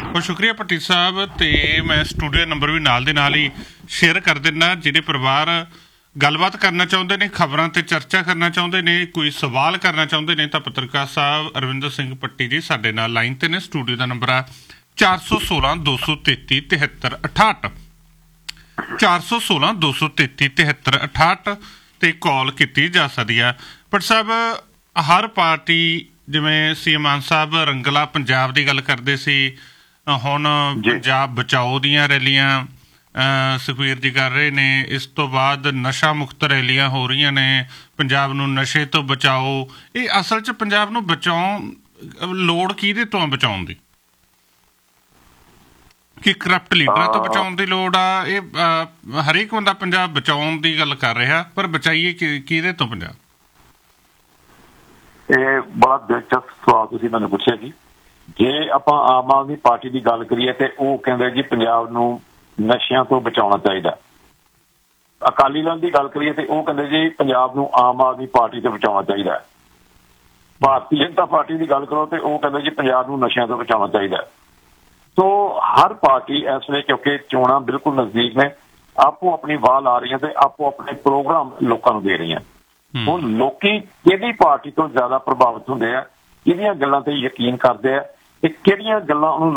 ਬਹੁਤ ਸ਼ੁਕਰੀਆ ਭੱਟੀ ਸਾਹਿਬ। ਅਤੇ ਮੈਂ ਸਟੂਡੀਓ ਨੰਬਰ ਵੀ ਨਾਲ ਦੇ ਨਾਲ ਹੀ ਸ਼ੇਅਰ ਕਰ ਦਿੰਦਾ। ਜਿਹੜੇ ਪਰਿਵਾਰ ਗੱਲਬਾਤ ਕਰਨਾ ਚਾਹੁੰਦੇ ਨੇ, ਖਬਰਾਂ 'ਤੇ ਚਰਚਾ ਕਰਨਾ ਚਾਹੁੰਦੇ ਨੇ, ਕੋਈ ਸਵਾਲ ਕਰਨਾ ਚਾਹੁੰਦੇ ਨੇ, ਤਾਂ ਪੱਤਰਕਾਰ ਸਾਹਿਬ ਅਰਵਿੰਦਰ ਸਿੰਘ ਭੱਟੀ ਜੀ ਸਾਡੇ ਨਾਲ ਲਾਈਨ 'ਤੇ ਨੇ। ਸਟੂਡੀਓ ਦਾ ਨੰਬਰ ਆ 416 233 73 68 416 233 73 68 'ਤੇ ਕਾਲ ਕੀਤੀ ਜਾ ਸਕਦੀ ਆ। ਭੱਟ ਸਾਹਿਬ, ਹਰ ਪਾਰਟੀ ਜਿਵੇਂ ਸੀਐਮ ਮਾਨ ਸਾਹਿਬ ਰੰਗਲਾ ਪੰਜਾਬ ਦੀ ਗੱਲ ਕਰਦੇ ਸੀ, ਹੁਣ ਪੰਜਾਬ ਬਚਾਓ ਦੀਆਂ ਰੈਲੀਆਂ ਸੁਖਬੀਰ ਜੀ ਕਰ ਰਹੇ ਨੇ। ਇਸ ਤੋਂ ਬਾਅਦ ਨਸ਼ਾ ਮੁਕਤ ਰੈਲੀਆਂ ਹੋ ਰਹੀਆਂ ਨੇ, ਪੰਜਾਬ ਨੂੰ ਨਸ਼ੇ ਤੋਂ ਬਚਾਓ। ਇਹ ਅਸਲ 'ਚ ਪੰਜਾਬ ਨੂੰ ਲੋੜ ਕਿਹਦੇ ਤੋਂ ਬਚਾਉਣ ਦੀ? ਕਿ ਕਰਪਟ ਲੀਡਰਾਂ ਤੋਂ ਬਚਾਉਣ ਦੀ ਲੋੜ ਆ? ਇਹ ਹਰੇਕ ਬੰਦਾ ਪੰਜਾਬ ਬਚਾਉਣ ਦੀ ਗੱਲ ਕਰ ਰਿਹਾ, ਪਰ ਬਚਾਈਏ ਕਿਹਦੇ ਤੋਂ ਪੰਜਾਬ? ਇਹ ਬੜਾ ਦਿਲਚਸਪ ਸਵਾਲ ਤੁਸੀਂ ਮੈਨੂੰ ਪੁੱਛਿਆ ਜੀ। ਜੇ ਆਪਾਂ ਆਮ ਆਦਮੀ ਪਾਰਟੀ ਦੀ ਗੱਲ ਕਰੀਏ ਤੇ ਉਹ ਕਹਿੰਦੇ ਜੀ ਪੰਜਾਬ ਨੂੰ ਨਸ਼ਿਆਂ ਤੋਂ ਬਚਾਉਣਾ ਚਾਹੀਦਾ। ਅਕਾਲੀ ਦਲ ਦੀ ਗੱਲ ਕਰੀਏ ਤੇ ਉਹ ਕਹਿੰਦੇ ਜੀ ਪੰਜਾਬ ਨੂੰ ਆਮ ਆਦਮੀ ਪਾਰਟੀ ਤੋਂ ਬਚਾਉਣਾ ਚਾਹੀਦਾ। ਭਾਰਤੀ ਜਨਤਾ ਪਾਰਟੀ ਦੀ ਗੱਲ ਕਰੋ ਤੇ ਉਹ ਕਹਿੰਦੇ ਜੀ ਪੰਜਾਬ ਨੂੰ ਨਸ਼ਿਆਂ ਤੋਂ ਬਚਾਉਣਾ ਚਾਹੀਦਾ। ਸੋ ਹਰ ਪਾਰਟੀ ਇਸ ਵੇਲੇ, ਕਿਉਂਕਿ ਚੋਣਾਂ ਬਿਲਕੁਲ ਨਜ਼ਦੀਕ ਨੇ, ਆਪੋ ਆਪਣੀ ਵਾਹ ਲਾ ਰਹੀਆਂ ਤੇ ਆਪੋ ਆਪਣੇ ਪ੍ਰੋਗਰਾਮ ਲੋਕਾਂ ਨੂੰ ਦੇ ਰਹੀਆਂ। ਹੁਣ ਲੋਕੀ ਕਿਹੜੀ ਪਾਰਟੀ ਤੋਂ ਜ਼ਿਆਦਾ ਪ੍ਰਭਾਵਿਤ ਹੁੰਦੇ ਆ, ਕਿਹੜੀਆਂ ਗੱਲਾਂ ਤੇ ਯਕੀਨ ਕਰਦੇ ਆ ਤੇ ਕਿਹੜੀਆਂ ਗੱਲਾਂ ਉਹਨੂੰ